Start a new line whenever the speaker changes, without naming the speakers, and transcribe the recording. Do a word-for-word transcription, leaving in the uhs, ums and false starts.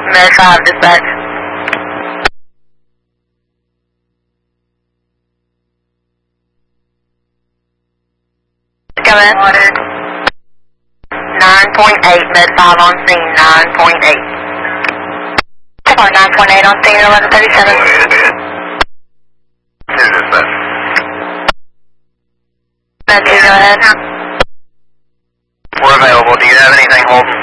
Med five dispatch. Come in. nine point eight, Med five on scene, nine point eight. nine point eight on scene, eleven thirty-seven.
Two dispatch.
Med two, go ahead.
We're available. Do you have anything holding?